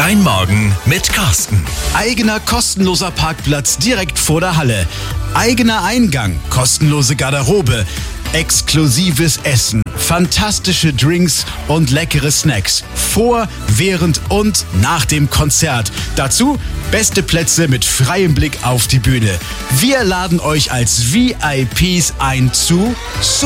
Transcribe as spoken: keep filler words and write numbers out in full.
Dein Morgen mit Carsten. Eigener kostenloser Parkplatz direkt vor der Halle. Eigener Eingang, kostenlose Garderobe. Exklusives Essen, fantastische Drinks und leckere Snacks. Vor, während und nach dem Konzert. Dazu beste Plätze mit freiem Blick auf die Bühne. Wir laden euch als V I Ps ein zu